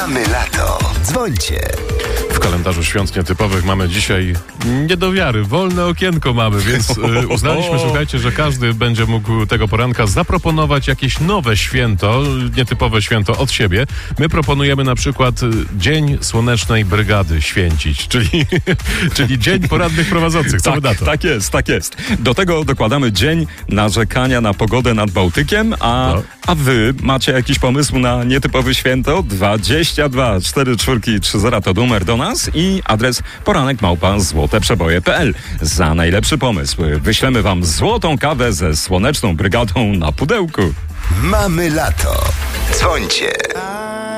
Mamy lato. Dzwońcie. W kalendarzu świąt nietypowych mamy dzisiaj nie do wiary, wolne okienko mamy, więc uznaliśmy, słuchajcie, że każdy będzie mógł tego poranka zaproponować jakieś nowe święto, nietypowe święto od siebie. My proponujemy na przykład Dzień Słonecznej Brygady święcić, czyli Dzień Poradnych Prowadzących. Co wy na to? Tak jest. Do tego dokładamy Dzień Narzekania na pogodę nad Bałtykiem, a wy macie jakiś pomysł na nietypowe święto? 22 44 30 to numer do nas i adres poranek@złoteprzeboje.pl. Za najlepszy pomysł wyślemy wam złotą kawę ze Słoneczną Brygadą na pudełku. Mamy lato. Dzwońcie.